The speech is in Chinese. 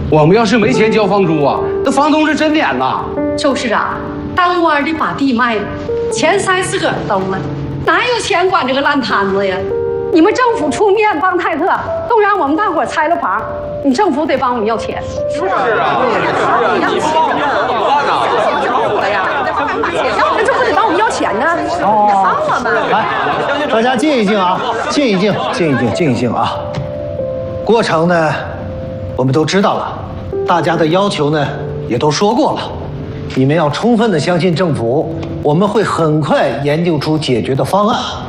我们要是没钱交房租啊，那房东是真撵呐。 就是啊，当官的把地卖了，钱塞自个儿兜了，哪有钱管这个烂摊子呀？你们政府出面帮泰特，都让我们大伙儿拆了房，你政府得帮我们要钱。是啊，你要这不得帮我们要钱呢？帮我们！ 来，大家静一静啊，静一静，静一静，静一静啊。过程呢，我们都知道了，大家的要求呢也都说过了，你们要充分的相信政府，我们会很快研究出解决的方案。